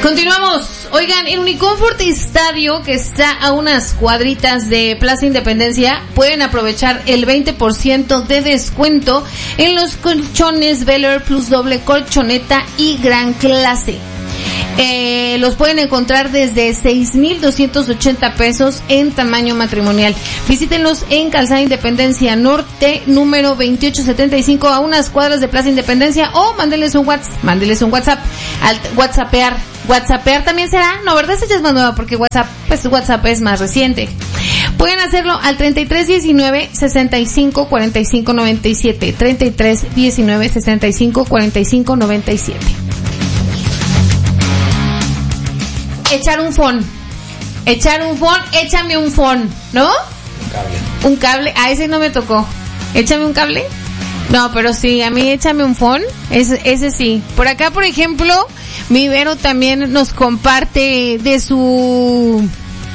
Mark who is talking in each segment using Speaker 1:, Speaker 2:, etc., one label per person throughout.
Speaker 1: Continuamos. Oigan, en Unicomfort Estadio, que está a unas cuadritas de Plaza Independencia, pueden aprovechar el 20% de descuento en los colchones Velour Plus doble colchoneta y gran clase. Los pueden encontrar desde 6,280 pesos en tamaño matrimonial. Visítenlos en Calzada Independencia Norte, número 2875, a unas cuadras de Plaza Independencia, o mándenles un WhatsApp al WhatsAppear también será, no, ¿verdad? Esa ya es más nueva porque WhatsApp es más reciente. Pueden hacerlo al 3319 65 45 97, 3319 65 45 97. Echar un phone, échame un phone, ¿no? Un cable, a ese no me tocó. Échame un cable. No, pero sí, a mí échame un phone, ese sí. Por acá, por ejemplo, mi Vero también nos comparte de su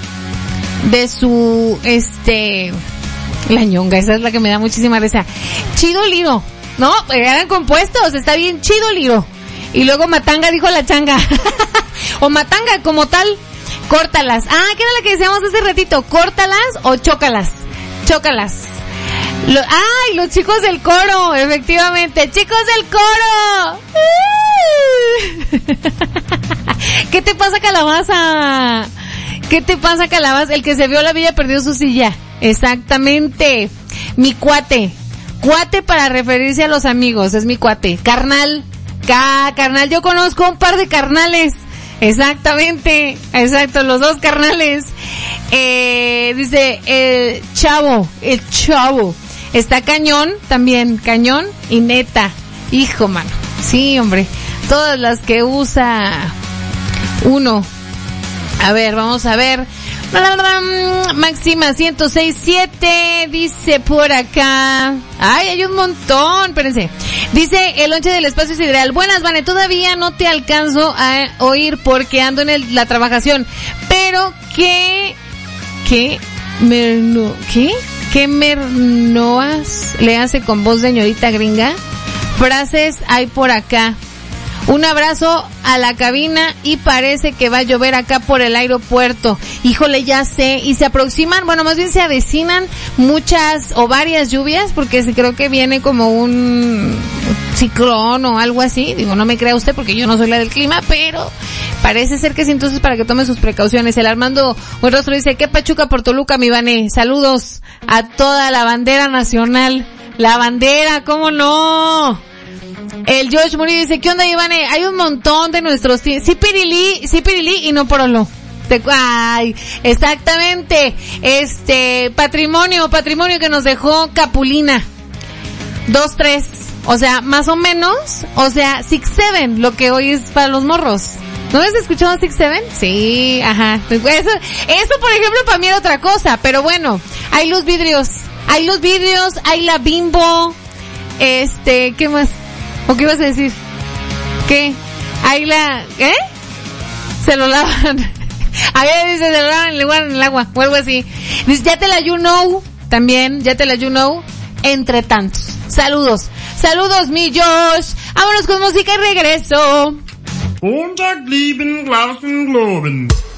Speaker 1: la ñonga, esa es la que me da muchísima risa. Chido Liro, ¿no? Eran compuestos, está bien chido Liro. Y luego matanga, dijo la changa. O matanga como tal, córtalas. Ah, ¿qué era la que decíamos hace ratito? ¿Córtalas o chócalas? Chócalas. ¡Ay, los chicos del coro! Efectivamente, chicos del coro. ¿Qué te pasa, calabaza? ¿Qué te pasa, calabaza? El que se vio la vida perdió su silla. Exactamente. Mi cuate. Cuate para referirse a los amigos, es mi cuate. Carnal. Carnal, yo conozco un par de carnales. Exactamente, exacto, los dos carnales. Dice, el chavo. Está cañón, también, cañón y neta. Hijo, mano. Sí, hombre. Todas las que usa uno. A ver, vamos a ver. Máxima 106.7, dice por acá. Ay, hay un montón, espérense. Dice el lonche del espacio sideral. Buenas, Vane, todavía no te alcanzo a oír porque ando en la trabajación. Pero ¿qué mernoas le hace con voz de señorita gringa? Frases hay por acá. Un abrazo a la cabina y parece que va a llover acá por el aeropuerto. Híjole, ya sé. Y se aproximan, bueno, más bien se avecinan muchas o varias lluvias porque creo que viene como un ciclón o algo así. Digo, no me crea usted porque yo no soy la del clima, pero parece ser que sí, entonces para que tome sus precauciones. El Armando Buenrostro dice, ¿qué pachuca por Toluca, mi Vane? Saludos a toda la bandera nacional. La bandera, ¿cómo no? El Josh Murillo dice, ¿qué onda, Ivane? Hay un montón de nuestros... Sí, Pirilí y no Porolo. Ay, exactamente. Patrimonio que nos dejó Capulina. 2-3. O sea, más o menos. O sea, 6-7, lo que hoy es para los morros. ¿No has escuchado 6-7? Sí, ajá. Eso, por ejemplo, para mí era otra cosa. Pero bueno, hay los vidrios. Hay la Bimbo. ¿Qué más? ¿O qué ibas a decir? ¿Qué? Ahí se lo lavan. A ver, dice, se lo lavan en el agua, o algo así. Dice, ya te la you know, entre tantos. Saludos, mi Josh. Vámonos con música y regreso.
Speaker 2: Und da blieben Glauben.